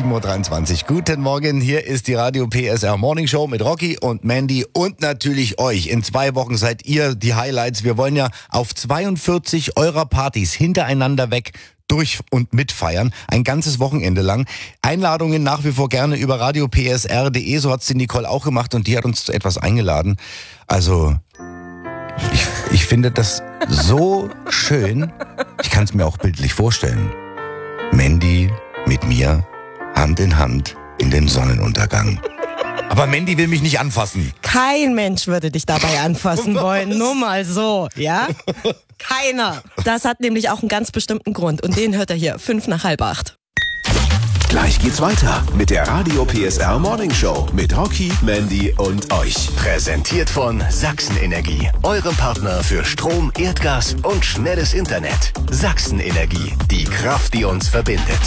7.23 Uhr. Guten Morgen, hier ist die Radio PSR Morning Show mit Rocky und Mandy und natürlich euch. In 2 Wochen seid ihr die Highlights. Wir wollen ja auf 42 eurer Partys hintereinander weg durch- und mitfeiern. Ein ganzes Wochenende lang. Einladungen nach wie vor gerne über radiopsr.de. So hat's die Nicole auch gemacht und die hat uns zu etwas eingeladen. Also, ich finde das so schön. Ich kann es mir auch bildlich vorstellen. Mandy mit mir, Hand in Hand in den Sonnenuntergang. Aber Mandy will mich nicht anfassen. Kein Mensch würde dich dabei anfassen wollen, nur mal so, ja? Keiner. Das hat nämlich auch einen ganz bestimmten Grund und den hört er hier 7:55. Gleich geht's weiter mit der Radio PSR Morning Show mit Rocky, Mandy und euch. Präsentiert von Sachsenenergie, eurem Partner für Strom, Erdgas und schnelles Internet. Sachsenenergie, die Kraft, die uns verbindet.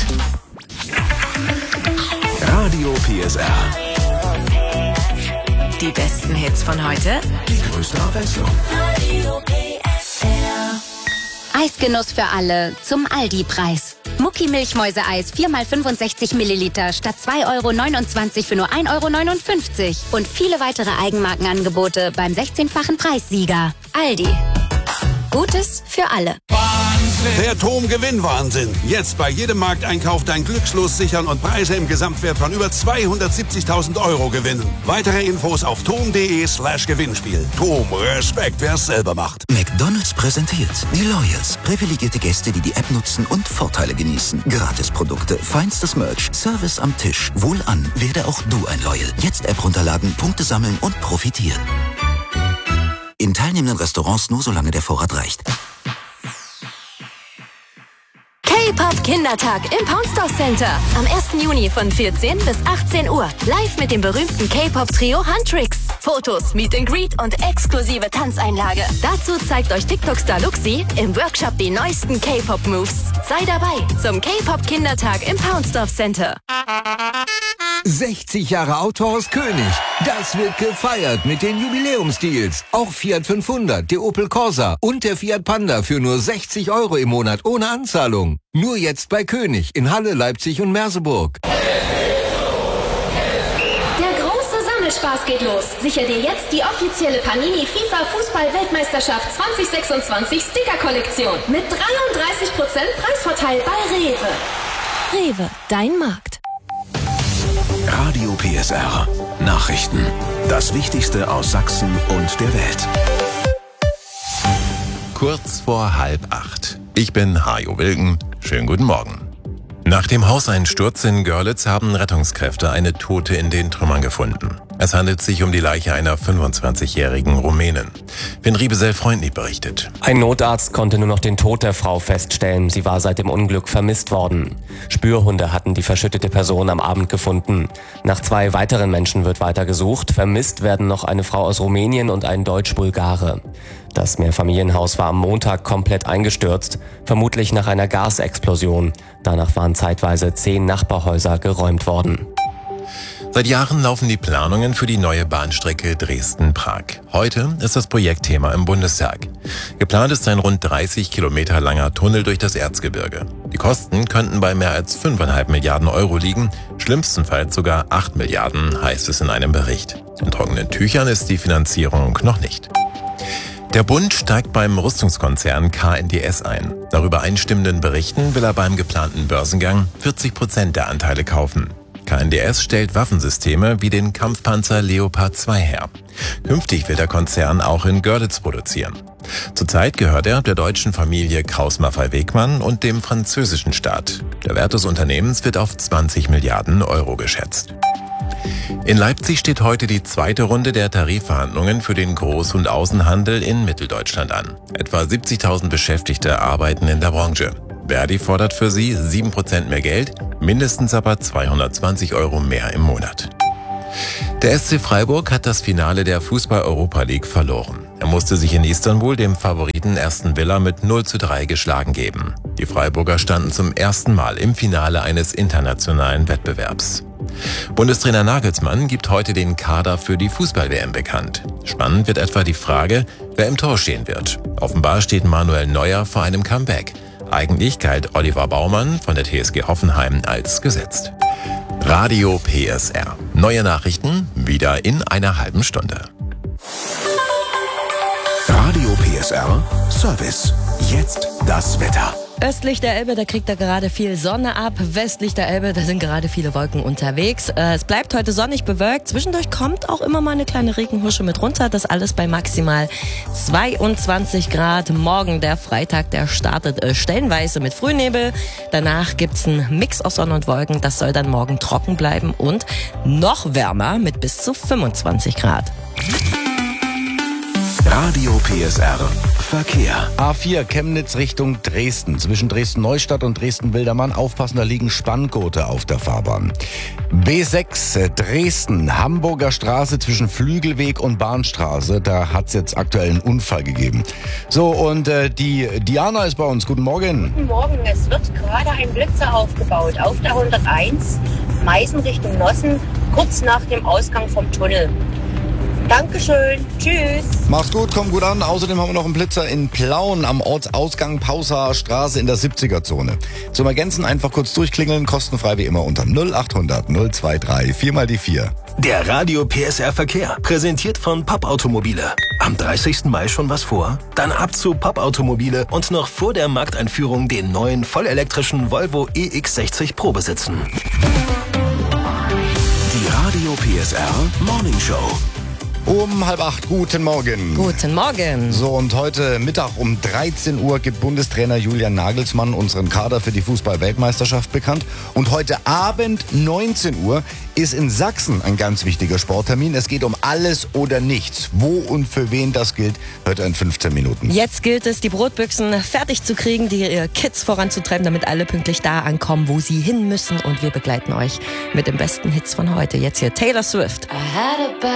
Radio PSR. Die besten Hits von heute. Die größte Abwechslung. Eisgenuss für alle zum Aldi-Preis. Mucki Milchmäuse-Eis 4x65 Milliliter statt 2,29 € für nur 1,59 € und viele weitere Eigenmarkenangebote beim 16-fachen Preissieger. Aldi. Gutes für alle. Der TOM-Gewinnwahnsinn. Jetzt bei jedem Markteinkauf dein Glückslos sichern und Preise im Gesamtwert von über 270.000 € gewinnen. Weitere Infos auf tom.de/Gewinnspiel. TOM, Respekt, wer es selber macht. McDonald's präsentiert die Loyals. Privilegierte Gäste, die die App nutzen und Vorteile genießen. Gratisprodukte, feinstes Merch, Service am Tisch. Wohlan, werde auch du ein Loyal. Jetzt App runterladen, Punkte sammeln und profitieren. In teilnehmenden Restaurants nur solange der Vorrat reicht. K-Pop Kindertag im Poundstore Center. Am 1. Juni von 14 bis 18 Uhr. Live mit dem berühmten K-Pop-Trio Huntrix. Fotos, Meet and Greet und exklusive Tanzeinlage. Dazu zeigt euch TikTok-Star Luxi im Workshop die neuesten K-Pop-Moves. Sei dabei zum K-Pop Kindertag im Poundstore Center. 60 Jahre Autohaus König. Das wird gefeiert mit den Jubiläumsdeals. Auch Fiat 500, der Opel Corsa und der Fiat Panda für nur 60 € im Monat ohne Anzahlung. Nur jetzt bei König in Halle, Leipzig und Merseburg. Der große Sammelspaß geht los. Sichere dir jetzt die offizielle Panini FIFA Fußball-Weltmeisterschaft 2026 Sticker-Kollektion mit 33% Preisvorteil bei Rewe. Rewe, dein Markt. Radio PSR. Nachrichten. Das Wichtigste aus Sachsen und der Welt. Kurz vor 7:30. Ich bin Hajo Wilken. Schönen guten Morgen. Nach dem Hauseinsturz in Görlitz haben Rettungskräfte eine Tote in den Trümmern gefunden. Es handelt sich um die Leiche einer 25-jährigen Rumänin. Finn Riebesell-Freundlich berichtet. Ein Notarzt konnte nur noch den Tod der Frau feststellen. Sie war seit dem Unglück vermisst worden. Spürhunde hatten die verschüttete Person am Abend gefunden. Nach 2 weiteren Menschen wird weiter gesucht. Vermisst werden noch eine Frau aus Rumänien und ein Deutsch-Bulgare. Das Mehrfamilienhaus war am Montag komplett eingestürzt, vermutlich nach einer Gasexplosion. Danach waren zeitweise 10 Nachbarhäuser geräumt worden. Seit Jahren laufen die Planungen für die neue Bahnstrecke Dresden-Prag. Heute ist das Projektthema im Bundestag. Geplant ist ein rund 30 Kilometer langer Tunnel durch das Erzgebirge. Die Kosten könnten bei mehr als 5,5 Milliarden € liegen, schlimmstenfalls sogar 8 Milliarden, heißt es in einem Bericht. In trockenen Tüchern ist die Finanzierung noch nicht. Der Bund steigt beim Rüstungskonzern KNDS ein. Nach übereinstimmenden Berichten will er beim geplanten Börsengang 40% der Anteile kaufen. KNDS stellt Waffensysteme wie den Kampfpanzer Leopard 2 her. Künftig will der Konzern auch in Görlitz produzieren. Zurzeit gehört er der deutschen Familie Krauss-Maffei-Wegmann und dem französischen Staat. Der Wert des Unternehmens wird auf 20 Milliarden € geschätzt. In Leipzig steht heute die zweite Runde der Tarifverhandlungen für den Groß- und Außenhandel in Mitteldeutschland an. Etwa 70.000 Beschäftigte arbeiten in der Branche. Verdi fordert für sie 7% mehr Geld, mindestens aber 220 € mehr im Monat. Der SC Freiburg hat das Finale der Fußball-Europa League verloren. Er musste sich in Istanbul dem Favoriten Aston Villa mit 0:3 geschlagen geben. Die Freiburger standen zum ersten Mal im Finale eines internationalen Wettbewerbs. Bundestrainer Nagelsmann gibt heute den Kader für die Fußball-WM bekannt. Spannend wird etwa die Frage, wer im Tor stehen wird. Offenbar steht Manuel Neuer vor einem Comeback. Eigentlich galt Oliver Baumann von der TSG Hoffenheim als gesetzt. Radio PSR. Neue Nachrichten wieder in einer halben Stunde. Radio PSR Service. Jetzt das Wetter. Östlich der Elbe, da kriegt er gerade viel Sonne ab. Westlich der Elbe, da sind gerade viele Wolken unterwegs. Es bleibt heute sonnig bewölkt. Zwischendurch kommt auch immer mal eine kleine Regenhusche mit runter. Das alles bei maximal 22 Grad. Morgen, der Freitag, der startet stellenweise mit Frühnebel. Danach gibt's einen Mix aus Sonne und Wolken. Das soll dann morgen trocken bleiben und noch wärmer mit bis zu 25 Grad. Radio PSR Verkehr. A4 Chemnitz Richtung Dresden. Zwischen Dresden-Neustadt und Dresden-Wildermann. Aufpassen, da liegen Spanngurte auf der Fahrbahn. B6 Dresden, Hamburger Straße zwischen Flügelweg und Bahnstraße. Da hat's jetzt aktuell einen Unfall gegeben. So, und die Diana ist bei uns. Guten Morgen. Guten Morgen. Es wird gerade ein Blitzer aufgebaut auf der 101 Meißen Richtung Nossen, kurz nach dem Ausgang vom Tunnel. Dankeschön. Tschüss. Mach's gut, komm gut an. Außerdem haben wir noch einen Blitzer in Plauen am Ortsausgang Pausaer Straße in der 70er-Zone. Zum Ergänzen einfach kurz durchklingeln, kostenfrei wie immer unter 0800 023 4x4. Der Radio PSR Verkehr, präsentiert von Papp-Automobile. Am 30. Mai schon was vor? Dann ab zu Papp-Automobile und noch vor der Markteinführung den neuen vollelektrischen Volvo EX60 Pro besitzen. Die Radio PSR Morning Show. Um 7:30, guten Morgen. Guten Morgen. So, und heute Mittag um 13 Uhr gibt Bundestrainer Julian Nagelsmann unseren Kader für die Fußball-Weltmeisterschaft bekannt. Und heute Abend 19 Uhr ist in Sachsen ein ganz wichtiger Sporttermin. Es geht um alles oder nichts. Wo und für wen das gilt, hört er in 15 Minuten. Jetzt gilt es, die Brotbüchsen fertig zu kriegen, die Kids voranzutreiben, damit alle pünktlich da ankommen, wo sie hin müssen. Und wir begleiten euch mit den besten Hits von heute. Jetzt hier Taylor Swift.